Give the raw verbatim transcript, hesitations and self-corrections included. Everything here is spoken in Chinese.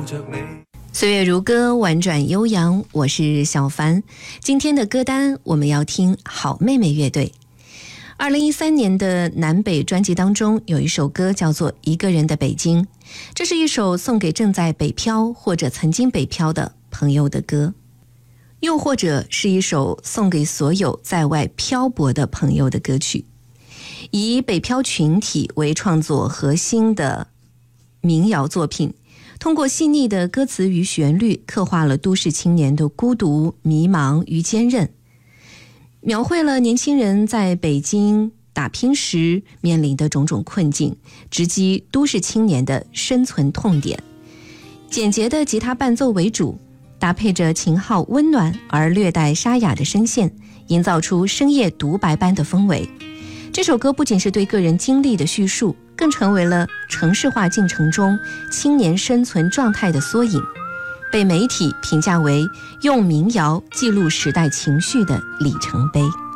岁月如歌，婉转悠扬，我是小凡。今天的歌单我们要听好妹妹乐队。二零一三年的南北专辑当中有一首歌叫做《一个人的北京》，这是一首送给正在北漂或者曾经北漂的朋友的歌，又或者是一首送给所有在外漂泊的朋友的歌曲。以北漂群体为创作核心的民谣作品，通过细腻的歌词与旋律，刻画了都市青年的孤独、迷茫与坚韧，描绘了年轻人在北京打拼时面临的种种困境，直击都市青年的生存痛点。简洁的吉他伴奏为主，搭配着琴号温暖而略带沙哑的声线，营造出深夜独白般的氛围。这首歌不仅是对个人经历的叙述，更成为了城市化进程中青年生存状态的缩影，被媒体评价为用民谣记录时代情绪的里程碑。